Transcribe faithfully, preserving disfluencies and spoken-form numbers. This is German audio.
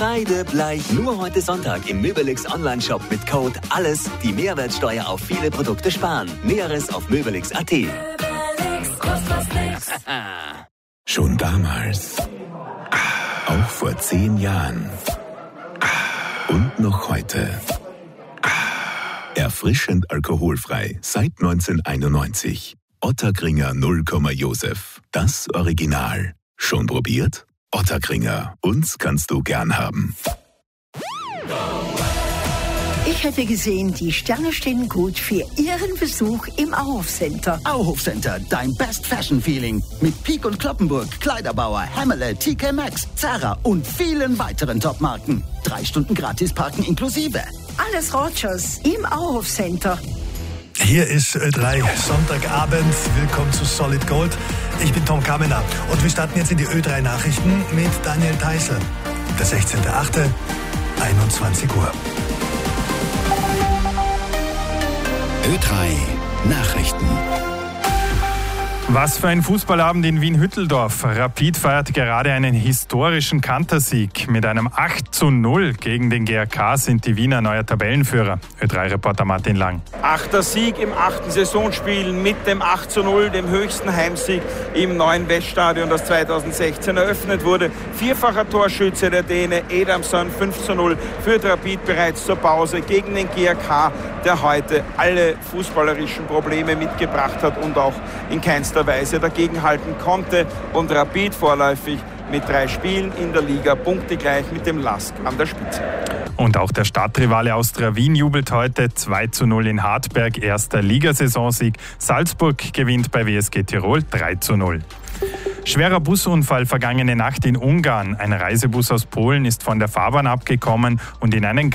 Beide bleich. Nur heute Sonntag im Möbelix Online-Shop mit Code ALLES die Mehrwertsteuer auf viele Produkte sparen. Näheres auf möbelix punkt at. Schon damals. Auch vor zehn Jahren. Und noch heute. Erfrischend alkoholfrei seit neunzehnhunderteinundneunzig. Ottakringer null Komma Josef. Das Original. Schon probiert? Ottakringer. Uns kannst du gern haben. Ich hätte gesehen, die Sterne stehen gut für Ihren Besuch im Auhof Center. Auhof Center, dein Best Fashion Feeling. Mit Peek und Kloppenburg, Kleiderbauer, Hammerle, T K Maxx, Zara und vielen weiteren Top-Marken. Drei Stunden gratis parken inklusive. Alles Rogers im Auhof Center. Hier ist Ö drei Sonntagabend. Willkommen zu Solid Gold. Ich bin Tom Kamener und wir starten jetzt in die Ö drei Nachrichten mit Daniel Theißl. Der sechzehnter achte einundzwanzig Uhr. Ö drei Nachrichten. Was für ein Fußballabend in Wien-Hütteldorf. Rapid feiert gerade einen historischen Kantersieg. Mit einem acht zu null gegen den G R K sind die Wiener neuer Tabellenführer. Ö drei Reporter Martin Lang. Achter Sieg im achten Saisonspiel mit dem acht zu null, dem höchsten Heimsieg im neuen Weststadion, das zweitausendsechzehn eröffnet wurde. Vierfacher Torschütze der Däne Edamson, fünf zu null führt Rapid bereits zur Pause gegen den G R K, der heute alle fußballerischen Probleme mitgebracht hat und auch in keinster Weise dagegenhalten konnte. Und Rapid vorläufig mit drei Spielen in der Liga punktegleich mit dem Lask an der Spitze. Und auch der Stadtrivale Austria Wien jubelt heute. zwei zu null in Hartberg, erster Ligasaisonsieg. Salzburg gewinnt bei W S G Tirol drei zu null. Schwerer Busunfall vergangene Nacht in Ungarn. Ein Reisebus aus Polen ist von der Fahrbahn abgekommen und in einen